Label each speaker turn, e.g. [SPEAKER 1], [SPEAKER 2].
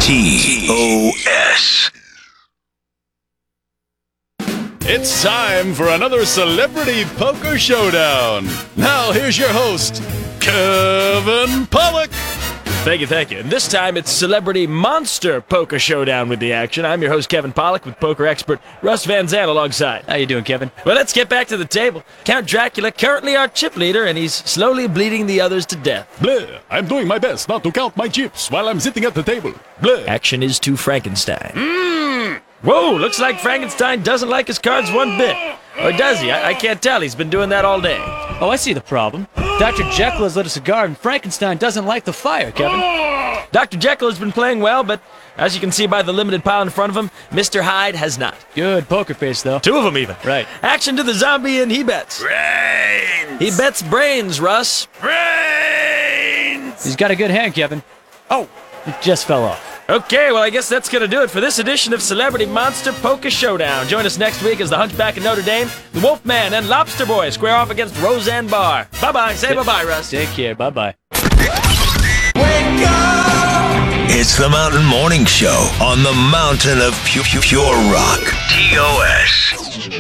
[SPEAKER 1] TOS.
[SPEAKER 2] It's time for another Celebrity Poker Showdown. Now here's your host, Kevin Pollak.
[SPEAKER 3] Thank you. And this time it's Celebrity Monster Poker Showdown with the action. I'm your host, Kevin Pollak, with poker expert Russ Van Zandt alongside.
[SPEAKER 4] How you doing, Kevin?
[SPEAKER 3] Well, let's get back to the table. Count Dracula, currently our chip leader, and he's slowly bleeding the others to death.
[SPEAKER 2] Bleh, I'm doing my best not to count my chips while I'm sitting at the table. Bleh.
[SPEAKER 3] Action is to Frankenstein. Whoa, looks like Frankenstein doesn't like his cards one bit. Or does he? I can't tell. He's been doing that all day.
[SPEAKER 4] Oh, I see the problem. Dr. Jekyll has lit a cigar and Frankenstein doesn't like the fire, Kevin.
[SPEAKER 3] Dr. Jekyll has been playing well, but as you can see by the limited pile in front of him, Mr. Hyde has not.
[SPEAKER 4] Good poker face, though.
[SPEAKER 3] Two of them even.
[SPEAKER 4] Right.
[SPEAKER 3] Action to the zombie, and he bets.
[SPEAKER 1] Brains.
[SPEAKER 3] He bets brains, Russ.
[SPEAKER 1] Brains.
[SPEAKER 4] He's got a good hand, Kevin. Oh, it just fell off.
[SPEAKER 3] Okay, well, I guess that's going to do it for this edition of Celebrity Monster Poker Showdown. Join us next week as the Hunchback of Notre Dame, the Wolfman, and Lobster Boy square off against Roseanne Barr. Bye-bye. Say bye-bye, Russ.
[SPEAKER 4] Take care. Bye-bye.
[SPEAKER 1] Wake up! It's the Mountain Morning Show on the Mountain of Pure Rock. TOS.